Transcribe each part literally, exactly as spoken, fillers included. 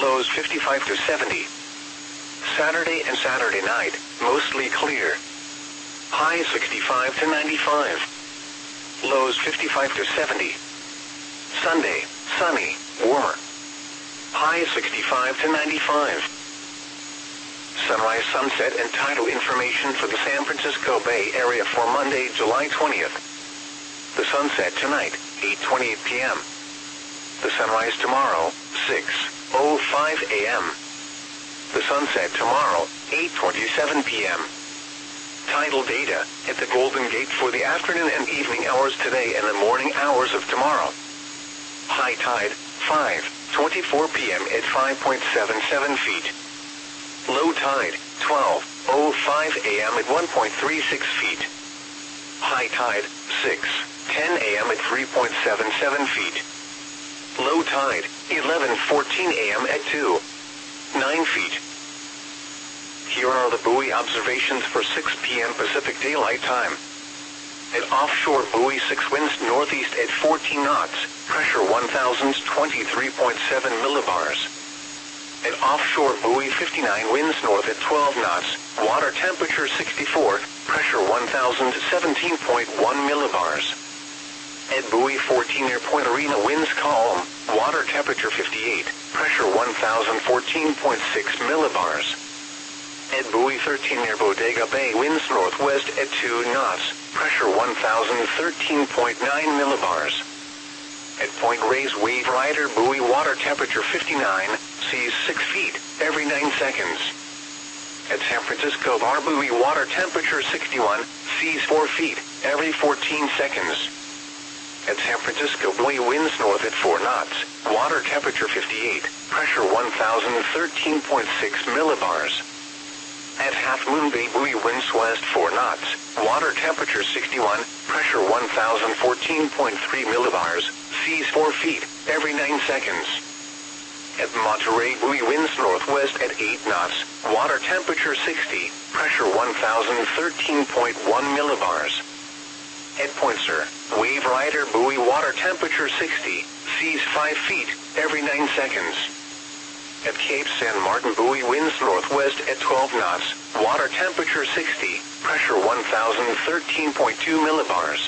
lows fifty-five to seventy. Saturday and Saturday night, mostly clear. High sixty-five to ninety-five. Lows fifty-five to seventy. Sunday, sunny, warmer. High sixty-five to ninety-five. Sunrise, sunset, and tidal information for the San Francisco Bay Area for Monday, July twentieth. The sunset tonight, eight twenty-eight p m The sunrise tomorrow, six oh five a m The sunset tomorrow, eight twenty-seven p m Tidal data at the Golden Gate for the afternoon and evening hours today and the morning hours of tomorrow. High tide, five twenty-four p m at five point seven seven feet. Low tide, twelve oh five a m at one point three six feet. High tide, six ten a m at three point seven seven feet. Low tide, eleven fourteen a m at two point nine feet. Here are the buoy observations for six p m Pacific Daylight Time. At offshore buoy six, winds northeast at fourteen knots, pressure one thousand twenty-three point seven millibars. At offshore buoy fifty-nine, winds north at twelve knots, water temperature sixty-four, pressure one thousand seventeen point one millibars. At buoy fourteen near Point Arena, winds calm, water temperature fifty-eight, pressure one thousand fourteen point six millibars. At buoy thirteen near Bodega Bay, winds northwest at two knots, pressure one thousand thirteen point nine millibars. At Point Reyes Wave Rider buoy, water temperature fifty-nine, seas six feet, every nine seconds. At San Francisco Bar buoy, water temperature sixty-one, seas four feet, every fourteen seconds. At San Francisco buoy, winds north at four knots, water temperature fifty-eight, pressure one thousand thirteen point six millibars. At Half Moon Bay buoy, winds west four knots, water temperature sixty-one, pressure one thousand fourteen point three millibars, seas four feet, every nine seconds. At Monterey buoy, winds northwest at eight knots, water temperature sixty, pressure one thousand thirteen point one millibars. At Point Sur, Wave Rider buoy, water temperature sixty, seas five feet, every nine seconds. At Cape San Martin buoy, winds northwest at twelve knots, water temperature sixty, pressure one thousand thirteen point two millibars.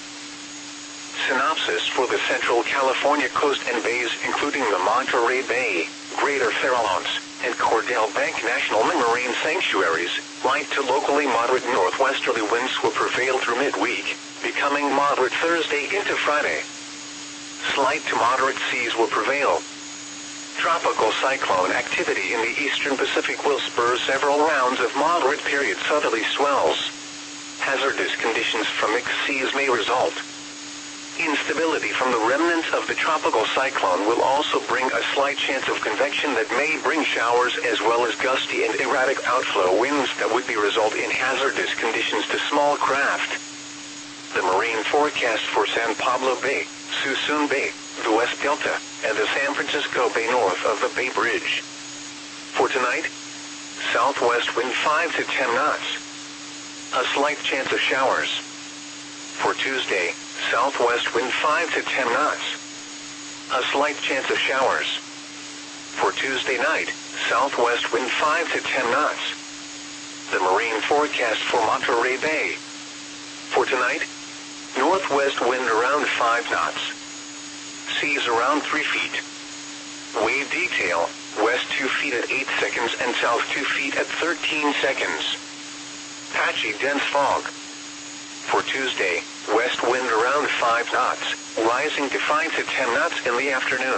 Synopsis for the Central California coast and bays, including the Monterey Bay, Greater Farallones, and Cordell Bank National Marine Sanctuaries. Light to locally moderate northwesterly winds will prevail through midweek, becoming moderate Thursday into Friday. Slight to moderate seas will prevail. Tropical cyclone activity in the eastern Pacific will spur several rounds of moderate period southerly swells. Hazardous conditions from mixed seas may result. Instability from the remnants of the tropical cyclone will also bring a slight chance of convection that may bring showers as well as gusty and erratic outflow winds that would be result in hazardous conditions to small craft. The marine forecast for San Pablo Bay, Suisun Bay, the West Delta, and the San Francisco Bay north of the Bay Bridge. For tonight, southwest wind five to ten knots. A slight chance of showers. For Tuesday, southwest wind five to ten knots. A slight chance of showers. For Tuesday night, southwest wind five to ten knots. The marine forecast for Monterey Bay. For tonight, northwest wind around five knots. Seas around three feet. Wave detail, west two feet at eight seconds and south two feet at thirteen seconds. Patchy dense fog. For Tuesday, west wind around five knots, rising to five to ten knots in the afternoon.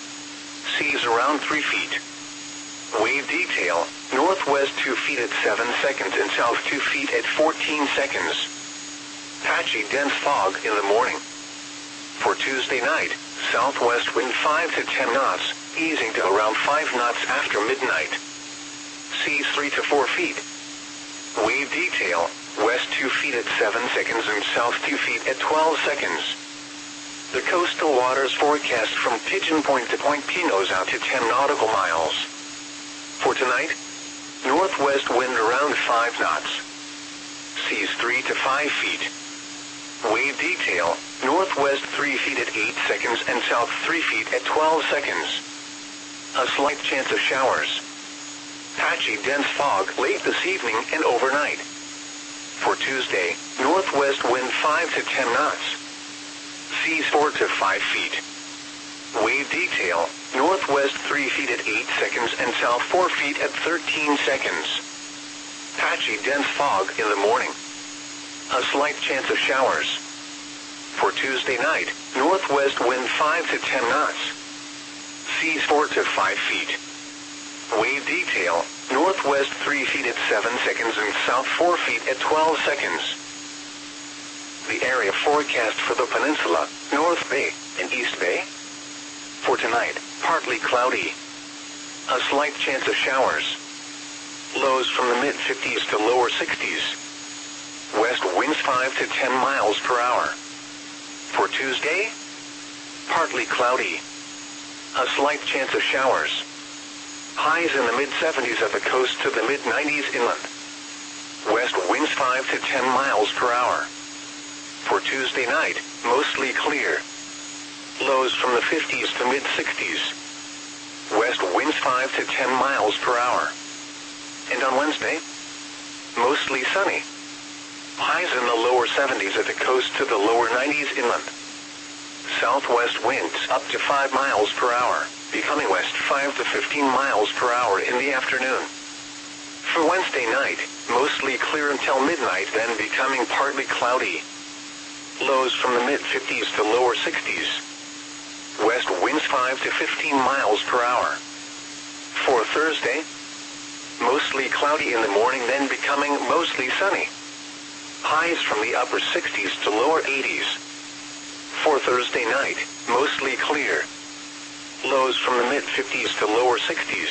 Seas around three feet. Wave detail, northwest two feet at seven seconds and south two feet at fourteen seconds. Patchy dense fog in the morning. For Tuesday night, southwest wind five to ten knots, easing to around five knots after midnight. Seas three to four feet. Wave detail, west two feet at seven seconds and south two feet at twelve seconds. The coastal waters forecast from Pigeon Point to Point Pinos out to ten nautical miles. For tonight, northwest wind around five knots. Seas three to five feet. Wave detail, northwest three feet at eight seconds and south three feet at twelve seconds. A slight chance of showers. Patchy dense fog late this evening and overnight. For Tuesday, northwest wind five to ten knots. Seas four to five feet. Wave detail, northwest three feet at eight seconds and south four feet at thirteen seconds. Patchy dense fog in the morning. A slight chance of showers. For Tuesday night, northwest wind five to ten knots. Seas four to five feet. Wave detail, northwest three feet at seven seconds and south four feet at twelve seconds. The area forecast for the peninsula, North Bay and East Bay. For tonight, partly cloudy. A slight chance of showers. Lows from the mid fifties to lower sixties. West winds five to ten miles per hour. For Tuesday, partly cloudy. A slight chance of showers. Highs in the mid seventies at the coast to the mid nineties inland. West winds five to ten miles per hour. For Tuesday night, mostly clear. Lows from the fifties to mid sixties. West winds five to ten miles per hour. And on Wednesday, mostly sunny. Highs in the lower seventies at the coast to the lower nineties inland. Southwest winds up to five miles per hour, becoming west five to fifteen miles per hour in the afternoon. For Wednesday night, mostly clear until midnight, then becoming partly cloudy. Lows from the mid fifties to lower sixties. West winds five to fifteen miles per hour. For Thursday, mostly cloudy in the morning, then becoming mostly sunny. Highs from the upper sixties to lower eighties. For Thursday night, mostly clear. Lows from the mid fifties to lower sixties.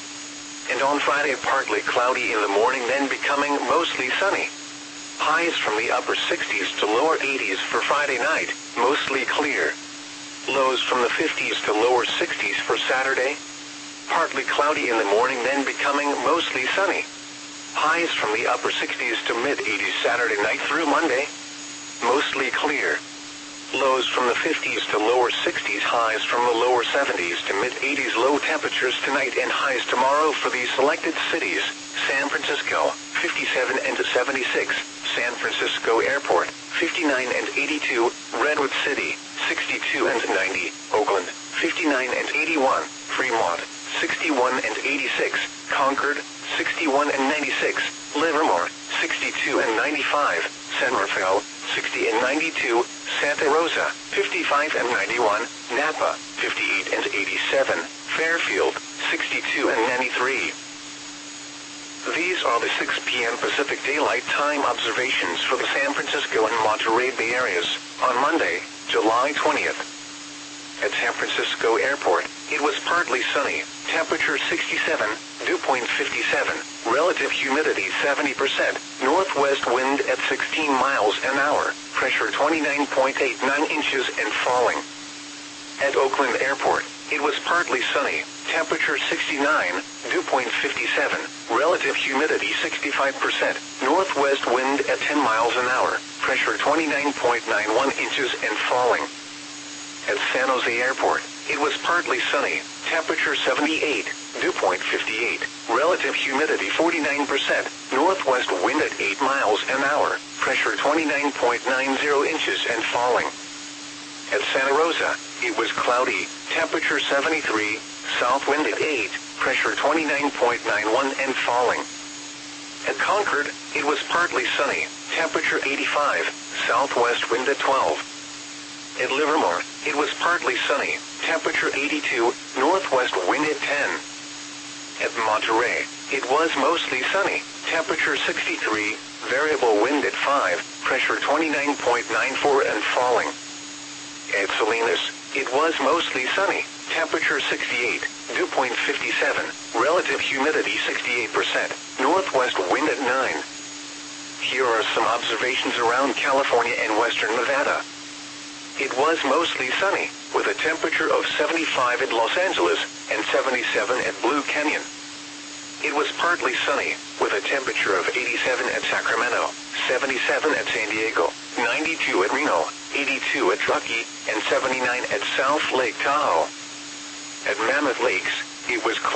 And on Friday, partly cloudy in the morning, then becoming mostly sunny. Highs from the upper sixties to lower eighties for Friday night, mostly clear. Lows from the fifties to lower sixties for Saturday. Partly cloudy in the morning, then becoming mostly sunny. Highs from the upper sixties to mid eighties Saturday night through Monday. Mostly clear. Lows from the fifties to lower sixties, highs from the lower seventies to mid eighties. Low temperatures tonight and highs tomorrow for these selected cities: San Francisco, fifty-seven and seventy-six, San Francisco Airport, fifty-nine and eighty-two, Redwood City, sixty-two and ninety, Oakland, fifty-nine and eighty-one, Fremont, sixty-one and eighty-six, Concord, sixty-one and ninety-six, Livermore, sixty-two and ninety-five, San Rafael, sixty and ninety-two, Santa Rosa, fifty-five and ninety-one, Napa, fifty-eight and eighty-seven, Fairfield, sixty-two and ninety-three. These are the six p m Pacific Daylight Time observations for the San Francisco and Monterey Bay areas on Monday, July twentieth. At San Francisco Airport, it was partly sunny, temperature sixty-seven, dew point fifty-seven, relative humidity seventy percent, northwest wind at sixteen miles an hour, pressure twenty-nine point eight nine inches and falling. At Oakland Airport, it was partly sunny, temperature sixty-nine, dew point fifty-seven, relative humidity sixty-five percent, northwest wind at ten miles an hour, pressure twenty-nine point nine one inches and falling. At San Jose Airport, it was partly sunny, temperature seventy-eight, dew point fifty-eight, relative humidity forty-nine percent, northwest wind at eight miles an hour, pressure twenty-nine point nine zero inches and falling. At Santa Rosa, it was cloudy, temperature seventy-three, south wind at eight, pressure twenty-nine point nine one and falling. At Concord, it was partly sunny, temperature eighty-five, southwest wind at twelve. At Livermore, it was partly sunny, temperature eighty-two, northwest wind at ten. At Monterey, it was mostly sunny, temperature sixty-three, variable wind at five, pressure twenty-nine point nine four and falling. At Salinas, it was mostly sunny, temperature sixty-eight, dew point fifty-seven, relative humidity sixty-eight percent, northwest wind at nine. Here are some observations around California and western Nevada. It was mostly sunny, with a temperature of seventy-five at Los Angeles and seventy-seven at Blue Canyon. It was partly sunny, with a temperature of eighty-seven at Sacramento, seventy-seven at San Diego, ninety-two at Reno, eighty-two at Truckee, and seventy-nine at South Lake Tahoe. At Mammoth Lakes, It was